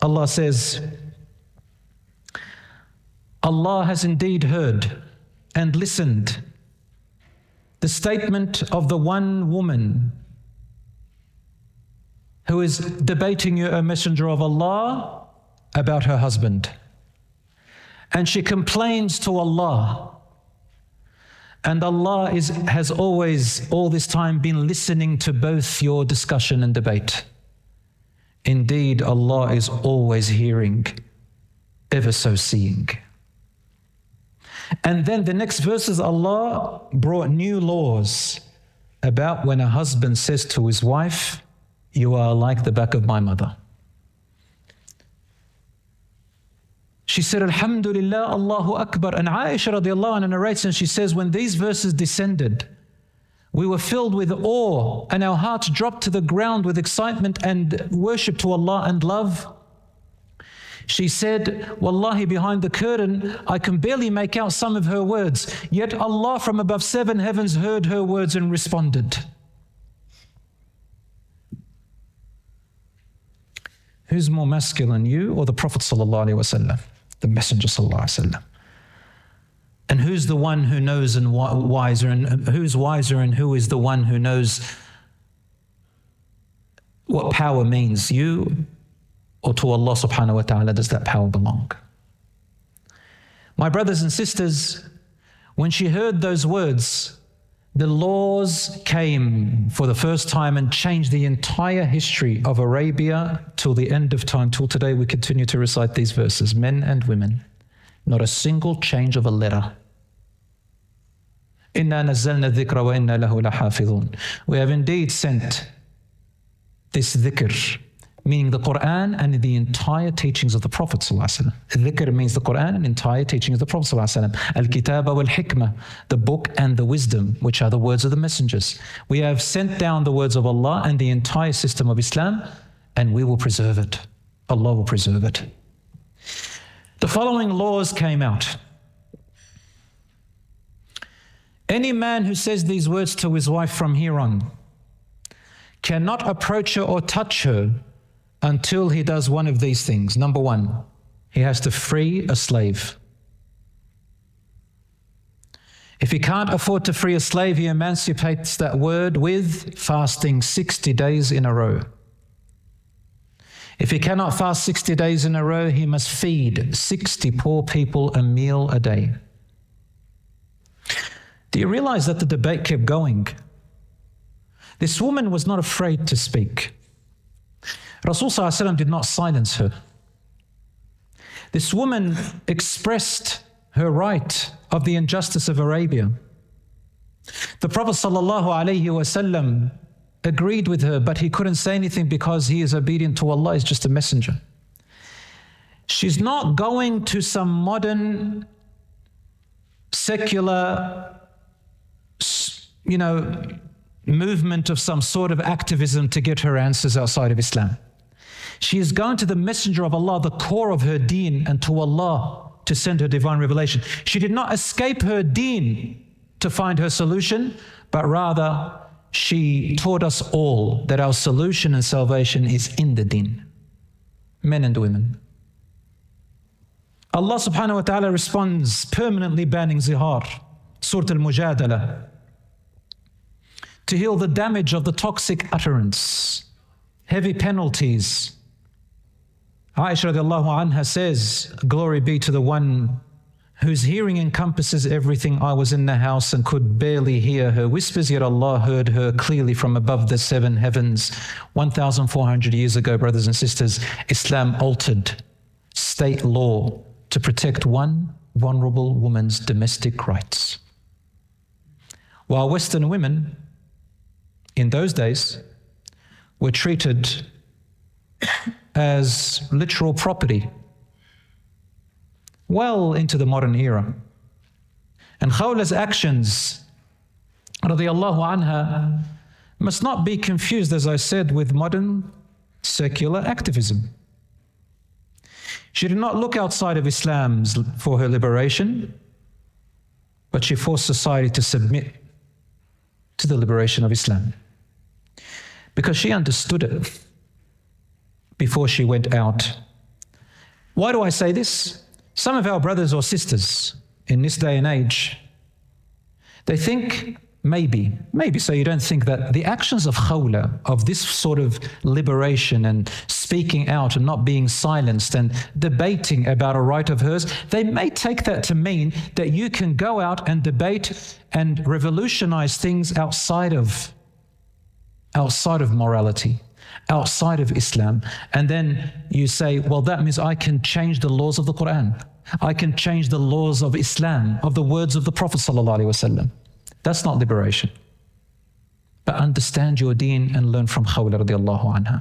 Allah says, Allah has indeed heard and listened the statement of the one woman who is debating you, O Messenger of Allah, about her husband. And she complains to Allah. And Allah has always, all this time, been listening to both your discussion and debate. Indeed, Allah is always hearing, ever so seeing. And then the next verses, Allah brought new laws about when a husband says to his wife, you are like the back of my mother. She said, Alhamdulillah, Allahu Akbar. And Aisha radiallahu anha narrates, and she says, when these verses descended, we were filled with awe and our hearts dropped to the ground with excitement and worship to Allah and love. She said, Wallahi, behind the curtain, I can barely make out some of her words. Yet Allah from above 7 heavens heard her words and responded. Who's more masculine, you or the Prophet sallallahu alaihi wasallam, the Messenger sallallahu alaihi wasallam? And who's the one who knows and wiser, and who's wiser, and who is the one who knows what power means? You or to Allah subhanahu wa ta'ala does that power belong? My brothers and sisters, when she heard those words, the laws came for the first time and changed the entire history of Arabia till the end of time. Till today we continue to recite these verses, men and women. Not a single change of a letter. Inna nazzalna dhikra wa inna lahu lahafidhun. We have indeed sent this dhikr, meaning the Quran and the entire teachings of the Prophet ﷺ. Dhikr means the Quran and entire teachings of the Prophet ﷺ. Al-Kitaba wal-Hikmah, the book and the wisdom, which are the words of the messengers. We have sent down the words of Allah and the entire system of Islam, and we will preserve it. Allah will preserve it. The following laws came out. Any man who says these words to his wife from here on cannot approach her or touch her until he does one of these things. Number one, he has to free a slave. If he can't afford to free a slave, he emancipates that word with fasting 60 days in a row. If he cannot fast 60 days in a row, he must feed 60 poor people a meal a day. Do you realize that the debate kept going? This woman was not afraid to speak. Rasul sallallahu alaihi wasallam did not silence her. This woman expressed her right of the injustice of Arabia. The Prophet sallallahu alaihi wasallam agreed with her, but he couldn't say anything because he is obedient to Allah, he's just a messenger. She's not going to some modern, secular, movement of some sort of activism to get her answers outside of Islam. She is going to the Messenger of Allah, the core of her deen, and to Allah to send her divine revelation. She did not escape her deen to find her solution, but rather she taught us all that our solution and salvation is in the deen, men and women. Allah subhanahu wa ta'ala responds, permanently banning zihar, Surah Al-Mujadala, to heal the damage of the toxic utterance, heavy penalties. Aisha radiallahu anha says, glory be to the one whose hearing encompasses everything. I was in the house and could barely hear her whispers, yet Allah heard her clearly from above the 7 heavens. 1,400 years ago, brothers and sisters, Islam altered state law to protect one vulnerable woman's domestic rights. While Western women in those days were treated as literal property well into the modern era. And Khawla's actions, radiyallahu anha, must not be confused, as I said, with modern secular activism. She did not look outside of Islam for her liberation, but she forced society to submit to the liberation of Islam, because she understood it before she went out Why do I say this? Some of our brothers or sisters in this day and age, they think maybe so you don't think that the actions of khawla, of this sort of liberation and speaking out and not being silenced and debating about a right of hers, they may take that to mean that you can go out and debate and revolutionize things outside of morality, outside of Islam. And then you say, well, that means I can change the laws of the Quran. I can change the laws of Islam, of the words of the Prophet ﷺ. That's not liberation. But understand your deen and learn from Khawla radiallahu anha.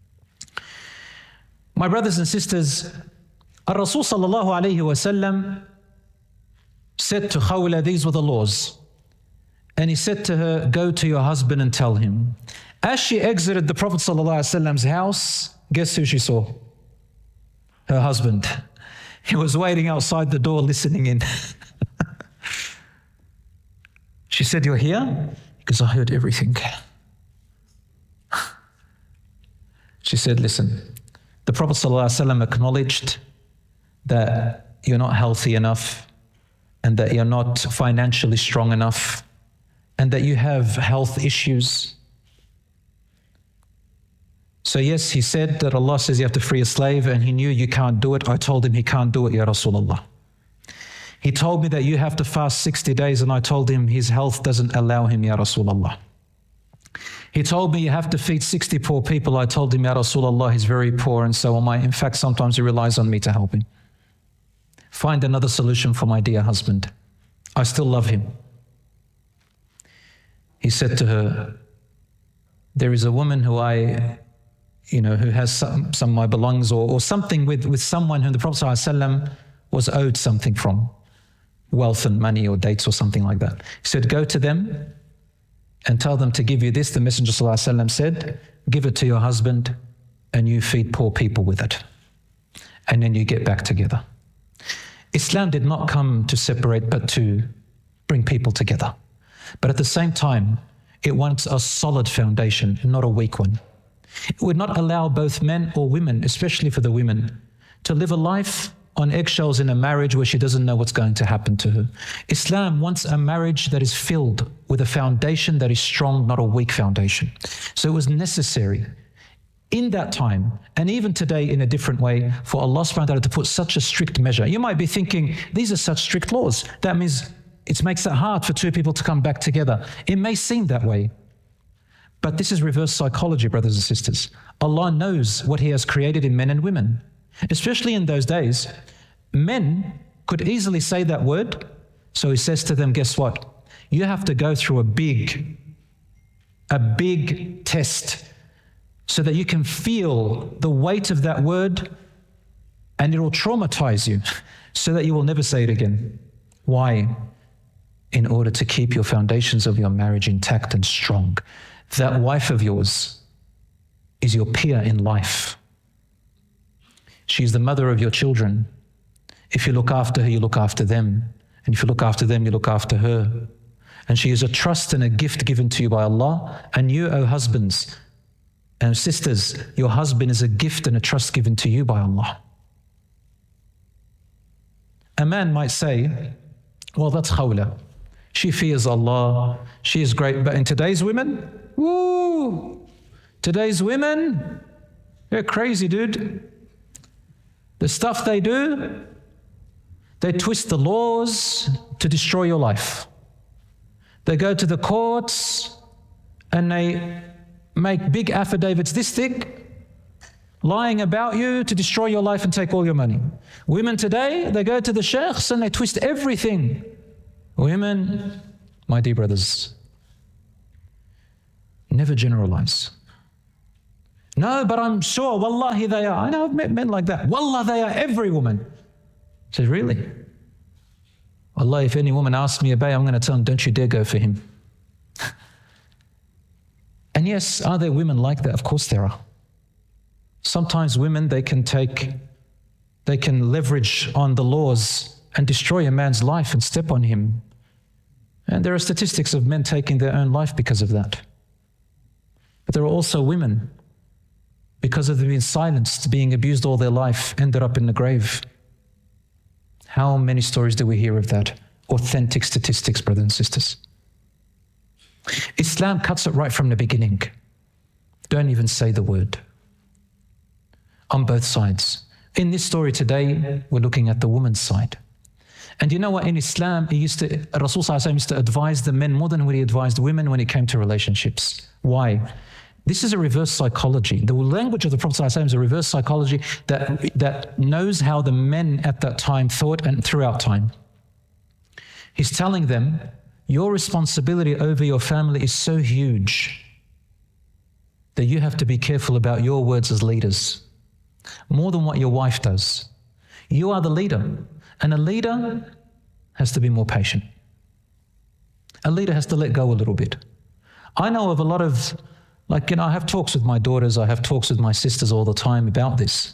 My brothers and sisters, Ar-Rasul sallallahu alayhi wasallam said to Khawla, these were the laws. And he said to her, go to your husband and tell him. As she exited the Prophet sallallahu alayhi wasallam's house, guess who she saw? Her husband. He was waiting outside the door listening in. She said, you're here? Because I heard everything. She said, listen, the Prophet ﷺ acknowledged that you're not healthy enough and that you're not financially strong enough and that you have health issues. So yes, he said that Allah says you have to free a slave and he knew you can't do it. I told him he can't do it, Ya Rasulullah. He told me that you have to fast 60 days and I told him his health doesn't allow him, Ya Rasulullah. He told me you have to feed 60 poor people. I told him, Ya Rasulullah, he's very poor and so am I. In fact, sometimes he relies on me to help him. Find another solution for my dear husband. I still love him. He said to her, there is a woman who who has some of my belongings or something with someone whom the Prophet ﷺ was owed something from. Wealth and money or dates or something like that. He said, go to them and tell them to give you this. The Messenger ﷺ said, give it to your husband and you feed poor people with it. And then you get back together. Islam did not come to separate but to bring people together. But at the same time, it wants a solid foundation, not a weak one. It would not allow both men or women, especially for the women, to live a life on eggshells in a marriage where she doesn't know what's going to happen to her. Islam wants a marriage that is filled with a foundation that is strong, not a weak foundation. So it was necessary in that time, and even today in a different way, for Allah subhanahu wa ta'ala to put such a strict measure. You might be thinking, these are such strict laws. That means it makes it hard for two people to come back together. It may seem that way. But this is reverse psychology, brothers and sisters. Allah knows what He has created in men and women. Especially in those days, men could easily say that word. So He says to them, guess what? You have to go through a big test so that you can feel the weight of that word and it will traumatize you so that you will never say it again. Why? In order to keep your foundations of your marriage intact and strong. That wife of yours is your peer in life. She's the mother of your children. If you look after her, you look after them. And if you look after them, you look after her. And she is a trust and a gift given to you by Allah. And you, O husbands and sisters, your husband is a gift and a trust given to you by Allah. A man might say, well, that's khawla. She fears Allah. She is great. But in today's women, woo! Today's women, they're crazy, dude. The stuff they do, they twist the laws to destroy your life. They go to the courts and they make big affidavits this thick, lying about you to destroy your life and take all your money. Women today, they go to the sheikhs and they twist everything. Women, my dear brothers, never generalize. No, but I'm sure, wallahi they are. I know I've met men like that. Wallah, they are every woman. I said, really? Wallah, if any woman asks me about, I'm going to tell them, don't you dare go for him. And yes, are there women like that? Of course there are. Sometimes women, they can leverage on the laws and destroy a man's life and step on him. And there are statistics of men taking their own life because of that. But there are also women because of them being silenced, being abused all their life, ended up in the grave. How many stories do we hear of that? Authentic statistics, brothers and sisters. Islam cuts it right from the beginning. Don't even say the word. On both sides. In this story today, we're looking at the woman's side. And you know what? In Islam, Rasul Sallallahu Alaihi Wasallam used to advise the men more than when he advised women when it came to relationships. Why? This is a reverse psychology. The language of the Prophet Sallallahu Alaihi Wasallam is a reverse psychology that knows how the men at that time thought and throughout time. He's telling them, your responsibility over your family is so huge that you have to be careful about your words as leaders, more than what your wife does. You are the leader, and a leader has to be more patient. A leader has to let go a little bit. I know of a lot of, I have talks with my daughters, I have talks with my sisters all the time about this.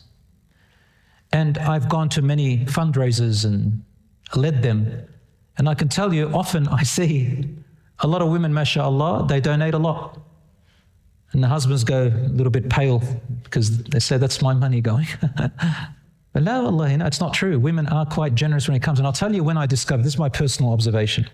And I've gone to many fundraisers and led them. And I can tell you, often I see a lot of women, mashallah, they donate a lot. And the husbands go a little bit pale because they say, that's my money going. But no, Allah, it's not true. Women are quite generous when it comes. And I'll tell you when I discovered, this is my personal observation.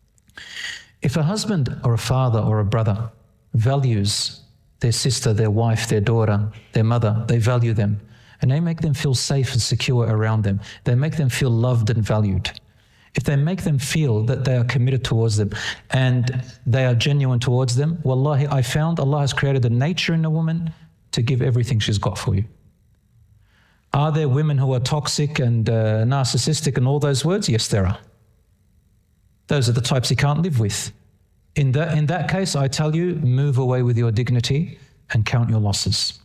If a husband or a father or a brother values their sister, their wife, their daughter, their mother, they value them, and they make them feel safe and secure around them, they make them feel loved and valued. If they make them feel that they are committed towards them and they are genuine towards them, wallahi, I found Allah has created a nature in a woman to give everything she's got for you. Are there women who are toxic and narcissistic and all those words? Yes, there are. Those are the types you can't live with. In that case, I tell you, move away with your dignity and count your losses.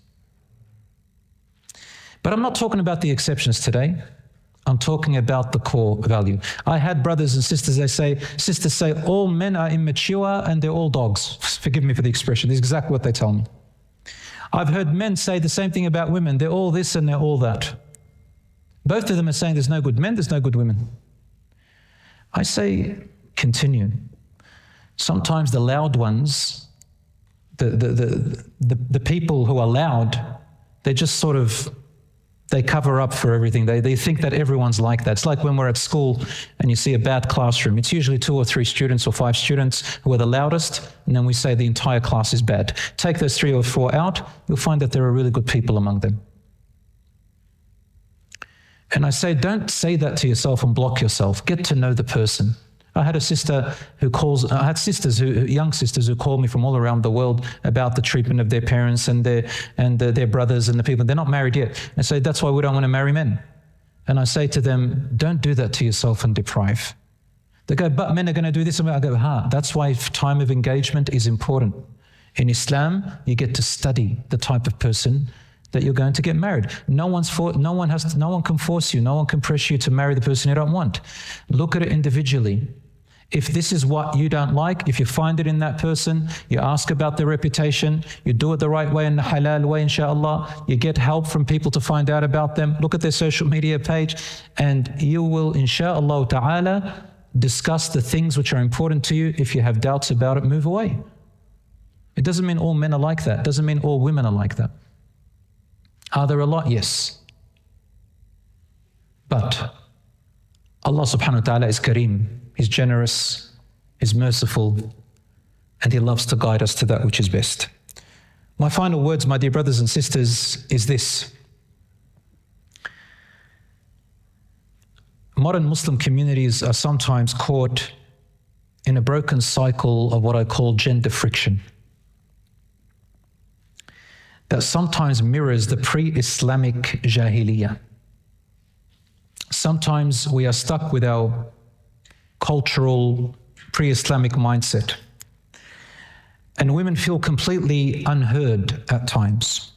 But I'm not talking about the exceptions today. I'm talking about the core value. I had brothers and sisters, sisters say, all men are immature and they're all dogs. Forgive me for the expression. This is exactly what they tell me. I've heard men say the same thing about women. They're all this and they're all that. Both of them are saying there's no good men, there's no good women. I say, continue. Sometimes the loud ones, the people who are loud, they just sort of, they cover up for everything. They think that everyone's like that. It's like when we're at school and you see a bad classroom. It's usually 2 or 3 students or 5 students who are the loudest, and then we say the entire class is bad. Take those 3 or 4 out, you'll find that there are really good people among them. And I say, don't say that to yourself and block yourself. Get to know the person. I had a sister who I had sisters, young sisters who called me from all around the world about the treatment of their parents and their brothers and the people. They're not married yet. And say, that's why we don't want to marry men. And I say to them, don't do that to yourself and deprive. They go, but men are going to do this. And I go, that's why time of engagement is important. In Islam, you get to study the type of person that you're going to get married. No one can force you. No one can pressure you to marry the person you don't want. Look at it individually. If this is what you don't like, if you find it in that person, you ask about their reputation, you do it the right way, in the halal way, inshallah, you get help from people to find out about them, look at their social media page, and you will, inshallah ta'ala, discuss the things which are important to you. If you have doubts about it, move away. It doesn't mean all men are like that. It doesn't mean all women are like that. Are there a lot? Yes. But Allah subhanahu wa ta'ala is Kareem. He's generous, He's merciful, and He loves to guide us to that which is best. My final words, my dear brothers and sisters, is this. Modern Muslim communities are sometimes caught in a broken cycle of what I call gender friction, that sometimes mirrors the pre-Islamic Jahiliyyah. Sometimes we are stuck with our cultural pre-Islamic mindset, and women feel completely unheard at times.